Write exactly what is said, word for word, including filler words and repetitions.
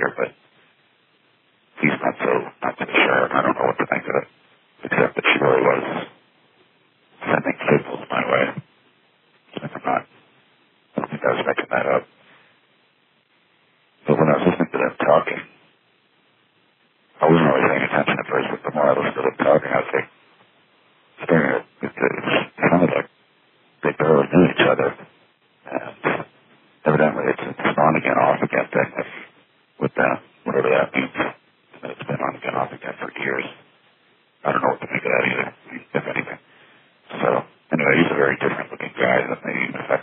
here, but he's not so, not so sure. I don't know what to think of it, except that she really was sending signals my way. If I'm not, I don't think I was making that up. But when I was listening to them talking, I wasn't really paying attention at first, but the more I listened to them talking, I was like, staring at it. It sounded like they barely knew each other. And evidently it's it's on again, off again thing with, with them, whatever that means. And it's been on again, off again for years. I don't know what to think of that either, if anything. So, anyway, he's a very different looking guy than me, even if I